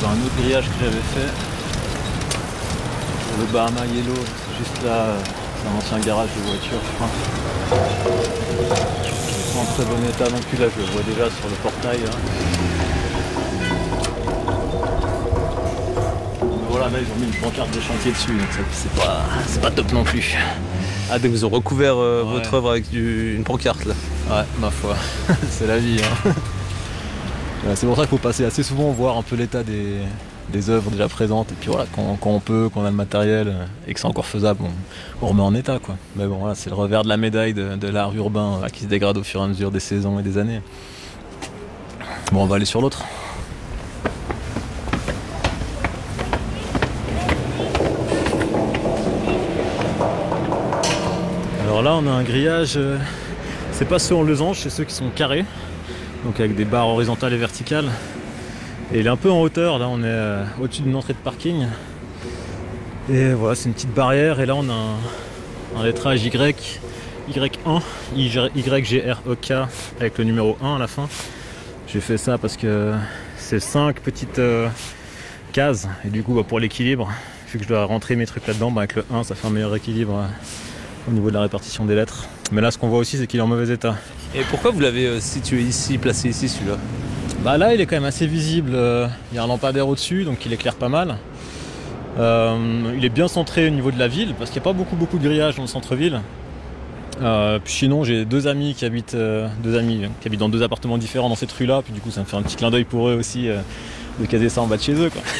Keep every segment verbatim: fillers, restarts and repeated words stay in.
sur un autre grillage que j'avais fait. Le Bahama Yellow, c'est juste là, c'est un ancien garage de voiture, je crois. C'est pas en très bon état non plus, là je le vois déjà sur le portail. Là. Mais voilà, là ils ont mis une pancarte de chantier dessus, donc c'est pas, c'est pas top non plus. Ah, donc vous avez recouvert euh, Ouais. votre œuvre avec du, une pancarte là. Ouais, ma foi, c'est la vie. Hein. Ouais, c'est pour ça qu'il faut passer assez souvent voir un peu l'état des, des œuvres déjà présentes. Et puis voilà, quand, quand on peut, quand on a le matériel et que c'est encore faisable, on, on remet en état quoi. Mais bon, voilà, c'est le revers de la médaille de, de l'art urbain là, qui se dégrade au fur et à mesure des saisons et des années. Bon, on va aller sur l'autre. Alors là, on a un grillage, euh, c'est pas ceux en losange, c'est ceux qui sont carrés, donc avec des barres horizontales et verticales. Et il est un peu en hauteur, là on est euh, au-dessus d'une entrée de parking. Et voilà, c'est une petite barrière, et là on a un, un lettrage Y, Y un, Y G R E K, avec le numéro un à la fin. J'ai fait ça parce que c'est cinq petites euh, cases, et du coup bah, pour l'équilibre, vu que je dois rentrer mes trucs là-dedans, bah, avec le un ça fait un meilleur équilibre. Euh, au niveau de la répartition des lettres. Mais là ce qu'on voit aussi c'est qu'il est en mauvais état. Et pourquoi vous l'avez euh, situé ici, placé ici celui-là? Bah là il est quand même assez visible, euh, il y a un lampadaire au-dessus donc il éclaire pas mal. Euh, il est bien centré au niveau de la ville parce qu'il n'y a pas beaucoup beaucoup de grillages dans le centre-ville. Euh, puis sinon j'ai deux amis qui habitent euh, deux amis hein, qui habitent dans deux appartements différents dans cette rue là, puis du coup ça me fait un petit clin d'œil pour eux aussi euh, de caser ça en bas de chez eux quoi.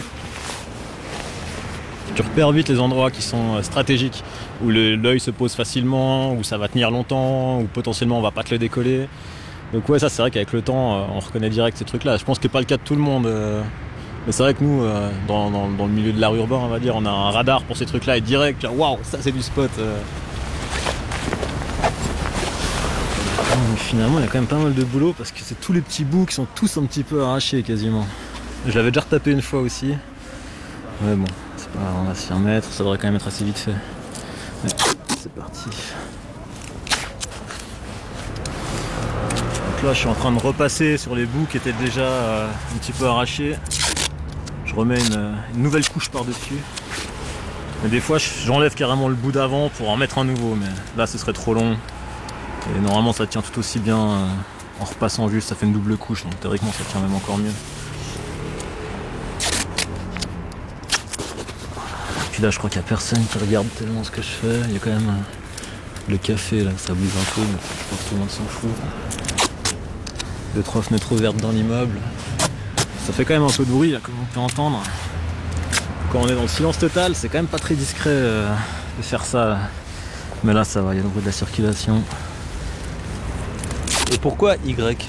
Tu repères vite les endroits qui sont stratégiques, où l'œil se pose facilement, où ça va tenir longtemps, où potentiellement on va pas te le décoller. Donc ouais, ça c'est vrai qu'avec le temps, on reconnaît direct ces trucs-là. Je pense que c'est pas le cas de tout le monde. Mais c'est vrai que nous, dans, dans, dans le milieu de l'art urbain, on va dire, on a un radar pour ces trucs-là et direct, waouh, ça c'est du spot. Donc, finalement, il y a quand même pas mal de boulot parce que c'est tous les petits bouts qui sont tous un petit peu arrachés quasiment. Je l'avais déjà retapé une fois aussi. Ouais bon. Ah, on va s'y remettre, ça devrait quand même être assez vite fait. Ouais, c'est parti. Donc là je suis en train de repasser sur les bouts qui étaient déjà euh, un petit peu arrachés. Je remets une, une nouvelle couche par dessus. Mais des fois j'enlève carrément le bout d'avant pour en mettre un nouveau, mais là ce serait trop long. Et normalement ça tient tout aussi bien euh, en repassant juste, ça fait une double couche, donc théoriquement ça tient même encore mieux. Puis là je crois qu'il n'y a personne qui regarde tellement ce que je fais. Il y a quand même euh, le café là, ça bouge un peu, mais je pense que tout le monde s'en fout. Deux trois fenêtres ouvertes dans l'immeuble. Ça fait quand même un peu de bruit là, comme on peut entendre. Quand on est dans le silence total, c'est quand même pas très discret euh, de faire ça. Mais là ça va, il y a le bruit de la circulation. Et pourquoi Y?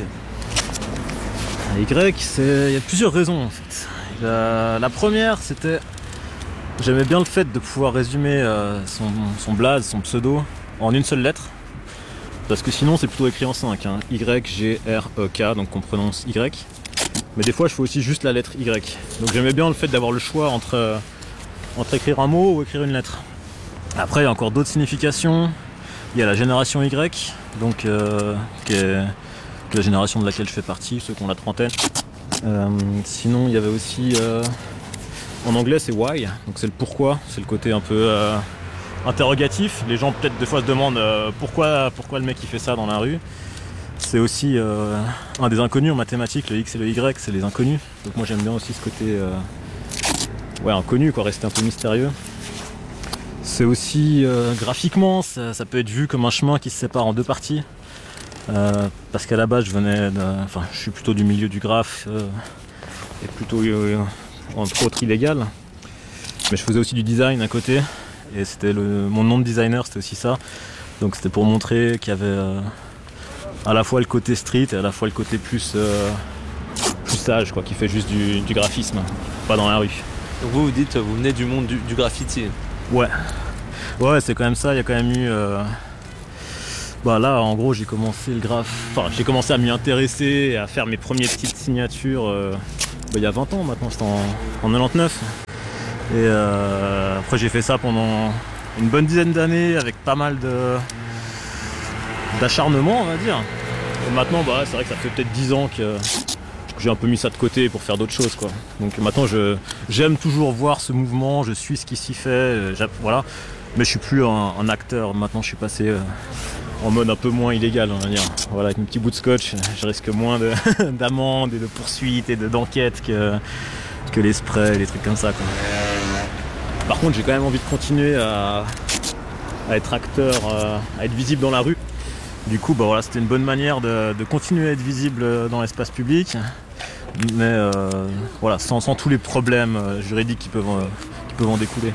Y, c'est... il y a plusieurs raisons en fait. La, la première c'était... J'aimais bien le fait de pouvoir résumer euh, son, son blaze, son pseudo en une seule lettre. Parce que sinon c'est plutôt écrit en cinq, hein. Y G R E K, donc on prononce Y. Mais des fois je fais aussi juste la lettre Y. Donc j'aimais bien le fait d'avoir le choix entre, euh, entre écrire un mot ou écrire une lettre. Après il y a encore d'autres significations. Il y a la génération Y, donc euh, qui est, qui est la génération de laquelle je fais partie, ceux qui ont la trentaine. Euh, sinon il y avait aussi... Euh, En anglais c'est why, donc c'est le pourquoi, c'est le côté un peu euh, interrogatif. Les gens peut-être des fois se demandent euh, pourquoi, pourquoi le mec il fait ça dans la rue. C'est aussi euh, un des inconnus en mathématiques, le X et le Y, c'est les inconnus. Donc moi j'aime bien aussi ce côté euh, ouais, inconnu, quoi, rester un peu mystérieux. C'est aussi euh, graphiquement, ça, ça peut être vu comme un chemin qui se sépare en deux parties. Euh, parce qu'à la base je venais de, enfin je suis plutôt du milieu du graphe euh, et plutôt euh, entre autres illégal, mais je faisais aussi du design à côté et c'était le, mon nom de designer c'était aussi ça, donc c'était pour montrer qu'il y avait euh, à la fois le côté street et à la fois le côté plus, euh, plus sage quoi, qui fait juste du, du graphisme, pas dans la rue. Donc vous vous dites, vous venez du monde du, du graffiti? Ouais, ouais c'est quand même ça, il y a quand même eu... Euh... Bah là en gros j'ai commencé le graphe, enfin j'ai commencé à m'y intéresser et à faire mes premières petites signatures euh... bah, il y a vingt ans maintenant, c'était en, en quatre-vingt-dix-neuf. Et euh... après j'ai fait ça pendant une bonne dizaine d'années avec pas mal de d'acharnement on va dire. Et maintenant bah c'est vrai que ça fait peut-être dix ans que j'ai un peu mis ça de côté pour faire d'autres choses, quoi. Donc maintenant je, j'aime toujours voir ce mouvement, je suis ce qui s'y fait, euh, voilà. Mais je suis plus un, un acteur, maintenant je suis passé euh, en mode un peu moins illégal, on va dire. Voilà, avec mes petits bouts de scotch, je risque moins de, d'amendes et de poursuites et de, d'enquêtes que, que les sprays, les trucs comme ça, quoi. Par contre j'ai quand même envie de continuer à, à être acteur, euh, à être visible dans la rue. Du coup, bah voilà, c'était une bonne manière de, de continuer à être visible dans l'espace public, mais euh, voilà, sans, sans tous les problèmes euh, juridiques qui peuvent, euh, qui peuvent en découler.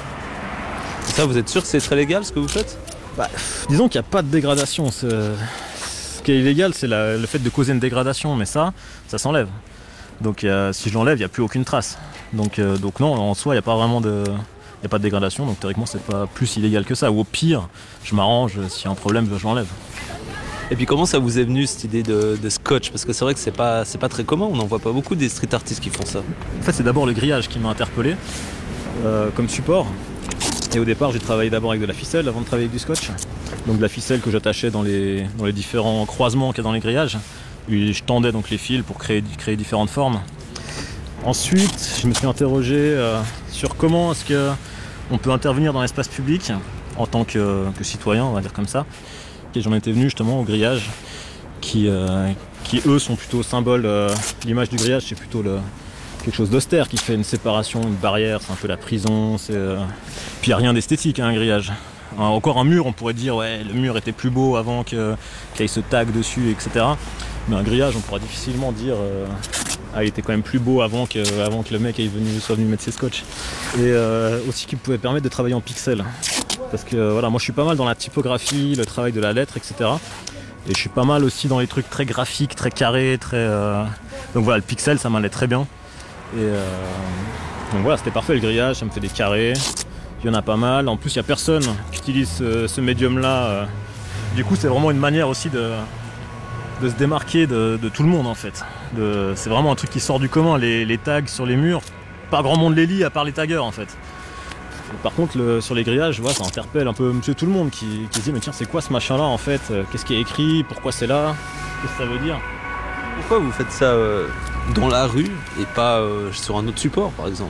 Ça, vous êtes sûr que c'est très légal ce que vous faites? Bah, disons qu'il n'y a pas de dégradation. C'est, ce qui est illégal, c'est la, le fait de causer une dégradation, mais ça, ça s'enlève. Donc euh, si je l'enlève, il n'y a plus aucune trace. Donc, euh, donc non, en soi, il n'y a pas vraiment de... Il n'y a pas de dégradation, donc théoriquement c'est pas plus illégal que ça. Ou au pire, je m'arrange, s'il y a un problème, je l'enlève. Et puis comment ça vous est venu cette idée de, de scotch? Parce que c'est vrai que c'est pas, c'est pas très commun, on n'en voit pas beaucoup des street artistes qui font ça. En fait c'est d'abord le grillage qui m'a interpellé euh, comme support. Et au départ j'ai travaillé d'abord avec de la ficelle avant de travailler avec du scotch. Donc de la ficelle que j'attachais dans les, dans les différents croisements qu'il y a dans les grillages. Et je tendais donc les fils pour créer, créer différentes formes. Ensuite, je me suis interrogé euh, sur comment est-ce que on peut intervenir dans l'espace public en tant que, que citoyen, on va dire comme ça. Et j'en étais venu justement au grillage, qui, euh, qui eux sont plutôt symboles. Euh, l'image du grillage, c'est plutôt le, quelque chose d'austère qui fait une séparation, une barrière, c'est un peu la prison. C'est, euh... Puis il n'y a rien d'esthétique, hein, un grillage. Un, encore un mur, on pourrait dire ouais, le mur était plus beau avant que, qu'il y ait ce tag dessus, et cetera. Mais un grillage, on pourra difficilement dire. Euh... Ah, il était quand même plus beau avant que, avant que le mec est venu, soit venu mettre ses scotch. Et euh, aussi qu'il pouvait permettre de travailler en pixels. Parce que voilà, moi je suis pas mal dans la typographie, le travail de la lettre, et cetera. Et je suis pas mal aussi dans les trucs très graphiques, très carrés, très. Euh... Donc voilà, le pixel ça m'allait très bien. Et euh... donc voilà, c'était parfait le grillage, ça me fait des carrés. Il y en a pas mal. En plus, il n'y a personne qui utilise ce, ce médium-là. Du coup, c'est vraiment une manière aussi de. de se démarquer de, de tout le monde en fait. De, c'est vraiment un truc qui sort du commun, les, les tags sur les murs, pas grand monde les lit à part les taggeurs en fait. Et par contre le, sur les grillages, voilà, ça interpelle un peu monsieur tout le monde qui, qui se dit mais tiens c'est quoi ce machin là en fait, qu'est-ce qui est écrit, pourquoi c'est là, qu'est-ce que ça veut dire. Pourquoi vous faites ça euh, dans la rue et pas euh, sur un autre support par exemple?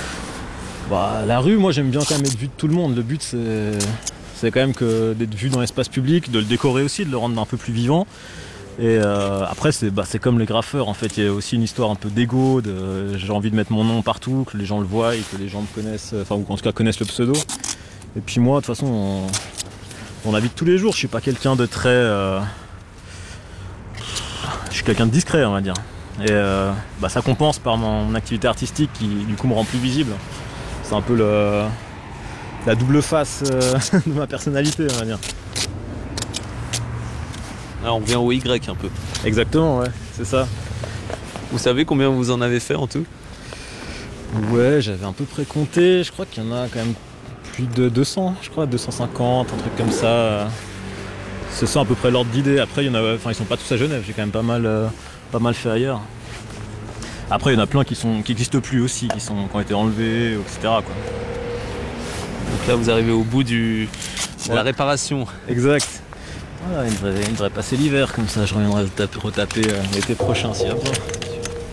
Bah la rue, moi j'aime bien quand même être vu de tout le monde, le but c'est, c'est quand même que d'être vu dans l'espace public, de le décorer aussi, de le rendre un peu plus vivant. Et euh, après c'est, bah, c'est comme les graffeurs en fait, il y a aussi une histoire un peu d'ego, de, j'ai envie de mettre mon nom partout, que les gens le voient et que les gens me connaissent, enfin ou en tout cas connaissent le pseudo. Et puis moi de toute façon on, on habite tous les jours, je suis pas quelqu'un de très... Euh, je suis quelqu'un de discret on va dire. Et euh, bah, ça compense par mon activité artistique qui du coup me rend plus visible. C'est un peu le, la double face euh, de ma personnalité on va dire. Là, on revient au Y un peu. Exactement, ouais, c'est ça. Vous savez combien vous en avez fait en tout? Ouais, j'avais un peu précompté, je crois qu'il y en a quand même plus de deux cents, je crois, deux cent cinquante, un truc comme ça. C'est ça à peu près l'ordre d'idée. Après, il y en a, enfin, ils sont pas tous à Genève, j'ai quand même pas mal, euh, pas mal fait ailleurs. Après, il y en a plein qui sont, qui n'existent plus aussi, qui, sont, qui ont été enlevés, et cetera quoi. Donc là, vous arrivez au bout du, de ouais. la réparation. Exact. Voilà, il devrait, il devrait passer l'hiver, comme ça je reviendrai retaper, retaper euh, l'été prochain s'il y a besoin.